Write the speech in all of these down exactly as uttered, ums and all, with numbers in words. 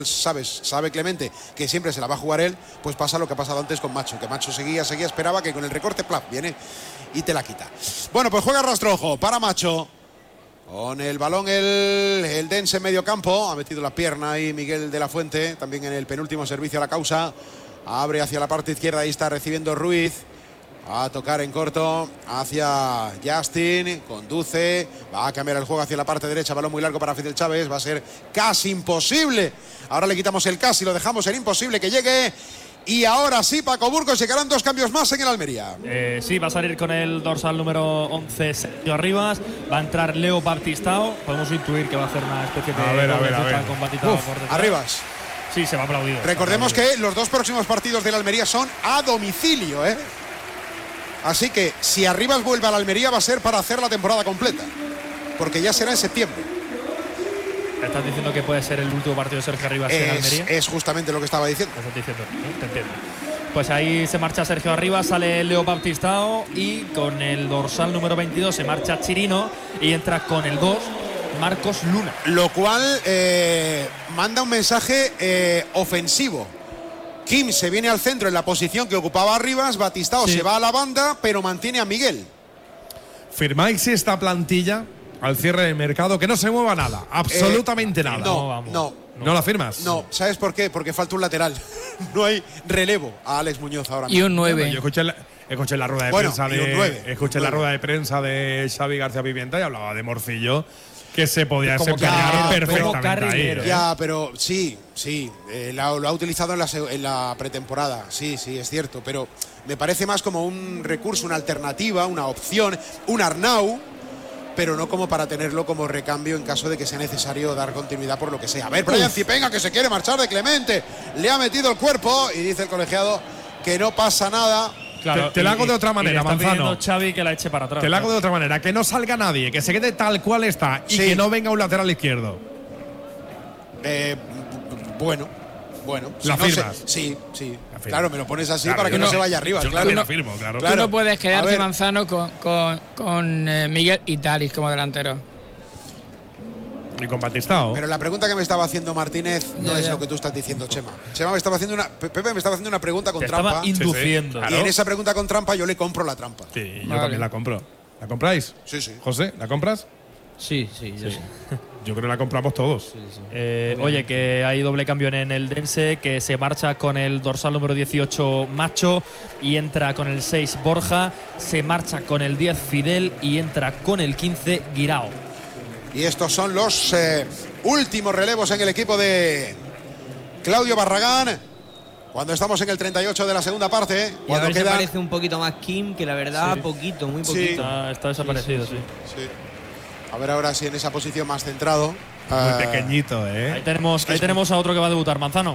Sabes, sabe Clemente que siempre se la va a jugar él, pues pasa lo que ha pasado antes con Macho, que Macho seguía, seguía, esperaba que con el recorte, plaf, viene y te la quita. Bueno, pues juega Rastrojo para Macho. Con el balón el, el Dense en medio campo, ha metido la pierna ahí Miguel de la Fuente, también en el penúltimo servicio a la causa. Abre hacia la parte izquierda, ahí está recibiendo Ruiz. Va a tocar en corto hacia Justin, conduce, va a cambiar el juego hacia la parte derecha, balón muy largo para Fidel Chávez, va a ser casi imposible. Ahora le quitamos el casi, lo dejamos en imposible que llegue. Y ahora sí, Paco Burgos, llegarán dos cambios más en el Almería. Eh, sí, va a salir con el dorsal número once, Sergio Arribas. Va a entrar Leo Baptistao. Podemos intuir que va a hacer una especie de a ver, a ver, a ver. con Baptistao Uf, por detrás. Arribas. Sí, se va aplaudido. Recordemos que los dos próximos partidos del Almería son a domicilio, ¿eh? Así que si Arribas vuelve a la Almería va a ser para hacer la temporada completa, porque ya será en septiembre. ¿Estás diciendo que puede ser el último partido de Sergio Arribas en Almería? Es justamente lo que estaba diciendo. Estás diciendo, ¿no? Te entiendo. Pues ahí se marcha Sergio Arribas, sale Leo Baptistao y con el dorsal número veintidós se marcha Chirino y entra con el dos Marcos Luna. Lo cual eh, manda un mensaje eh, ofensivo. Kim se viene al centro en la posición que ocupaba Arribas, Baptistao sí. se va a la banda, pero mantiene a Miguel. ¿Firmáis esta plantilla al cierre del mercado? Que no se mueva nada, absolutamente eh, nada. No, vamos. no, no. ¿No la firmas? No, ¿sabes por qué? Porque falta un lateral. No hay relevo a Alex Muñoz ahora mismo. Y un nueve. Yo escuché la, escuché la rueda de bueno, prensa de nueve, escuché la rueda de prensa de Xavi García Pimienta y hablaba de Morcillo, que se podía como desempeñar perfectamente ahí, ¿eh? Ya, pero sí, sí, eh, la, lo ha utilizado en la, en la pretemporada, sí, sí, es cierto, pero me parece más como un recurso, una alternativa, una opción, un Arnau, pero no como para tenerlo como recambio en caso de que sea necesario dar continuidad por lo que sea. A ver, Brian Zipenga, que se quiere marchar de Clemente, le ha metido el cuerpo y dice el colegiado que no pasa nada. Claro, te, te la hago de otra manera, Manzano. Xavi que la eche para atrás. Te la hago de otra manera, que no salga nadie, que se quede tal cual está y sí. que no venga un lateral izquierdo. Eh, bueno, bueno. ¿La si no firmas? Se, sí, sí. Claro, me lo pones así claro, para que no, no se vaya arriba. Yo claro, la firmo, claro. Tú no puedes quedarte, Manzano, con, con, con eh, Miguel y Talis como delantero. Y con Baptistao. Pero la pregunta que me estaba haciendo Martínez no ya, es ya. lo que tú estás diciendo, Chema. Chema me estaba haciendo una Pepe me estaba haciendo una pregunta con Te trampa. Estaba induciendo. Sí, sí, claro. Y en esa pregunta con trampa yo le compro la trampa. Sí, yo vale. también la compro. ¿La compráis? Sí, sí. José, ¿la compras? Sí, sí, yo sí. sí. Yo creo que la compramos todos. Sí, sí. Eh, oye, que hay doble cambio en el Dense, que se marcha con el dorsal número dieciocho Macho y entra con el seis Borja, se marcha con el diez Fidel y entra con el quince Guirao. Y estos son los eh, últimos relevos en el equipo de Claudio Barragán. Cuando estamos en el treinta y ocho de la segunda parte. Y a ver queda... si parece un poquito más Kim, que la verdad, sí. poquito, muy Sí. poquito. Está, está desaparecido, sí. sí. sí. A ver ahora si en esa posición más centrado. Muy uh, pequeñito, ¿eh? Ahí tenemos, ahí tenemos a otro que va a debutar, Manzano.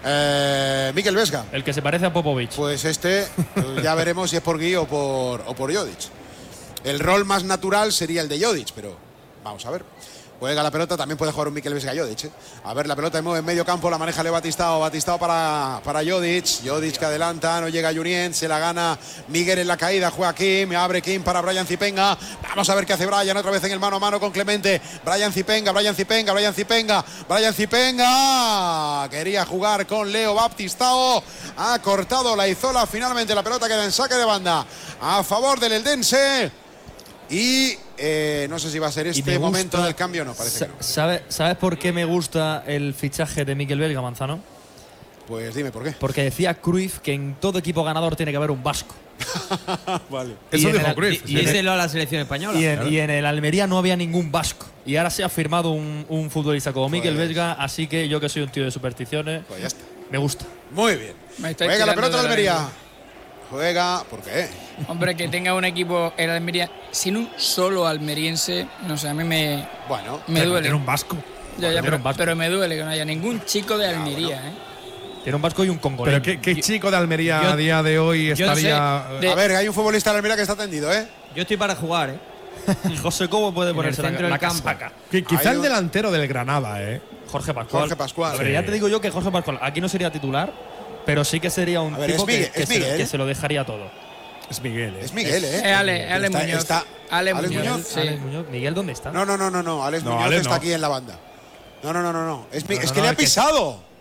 Eh, Mikel Vesga. El que se parece a Popovic. Pues este, pues ya veremos si es por Gui o por, o por Jodic. El rol más natural sería el de Jodic, pero vamos a ver. Juega la pelota, también puede jugar un Mikel Vesga Jodic, ¿eh? A ver, la pelota mueve en medio campo, la maneja Leo Baptistao, Baptistao para, para Jodic, Jodic que adelanta, no llega Junien, se la gana Miguel en la caída, juega Kim, abre Kim para Brian Zipenga, vamos a ver qué hace Brian, otra vez en el mano a mano con Clemente, Brian Zipenga, Brian Zipenga, Brian Zipenga, Brian Zipenga, quería jugar con Leo Baptistao, ha cortado la Izola, finalmente la pelota queda en saque de banda a favor del Eldense. Y eh, no sé si va a ser este momento gusta, del cambio o no, parece que no. ¿Sabe, ¿Sabes por qué me gusta el fichaje de Mikel Vesga, Manzano? Pues dime por qué. Porque decía Cruyff que en todo equipo ganador tiene que haber un vasco. Vale. Eso dijo el, Cruyff. Y díselo a la selección española. Y en, claro. y en el Almería no había ningún vasco. Y ahora se ha firmado un, un futbolista como Mikel pues, Vesga, así que yo que soy un tío de supersticiones, pues ya está. Me gusta. Muy bien. Juega la pelota de Almería. Juega, ¿por qué? Hombre, que tenga un equipo el Almería sin un solo almeriense, no sé, a mí me, bueno, me duele. Tiene un vasco. Ya, ya, pero, vasco. pero me duele que no haya ningún chico de Almería, ah, bueno. ¿eh? Tiene un vasco y un congoleño. Pero ¿qué, qué chico de Almería yo, a día de hoy estaría? No sé, de, a ver, hay un futbolista de Almería que está tendido, ¿eh? Yo estoy para jugar, ¿eh? José, ¿cómo puede ponerse en el la, la campo? casaca? Quizá el delantero del Granada, ¿eh? Jorge Pascual. Jorge Pascual. A ver, sí. Ya te digo yo que Jorge Pascual aquí no sería titular, pero sí que sería un ver, tipo Miguel, que, que, Miguel. se, que se lo dejaría todo. Es Miguel, ¿eh? Es Miguel, ¿eh? Es Ale, Ale está, Muñoz. Está, Ale Alex Muñoz. Muñoz. Sí. Alex Muñoz. ¿Miguel dónde está? No, no, no, no, no. Alex no, Muñoz Ale está no. aquí en la banda. No, no, no, no, no. Es, mi- No, es no, que no, le ha es que- pisado.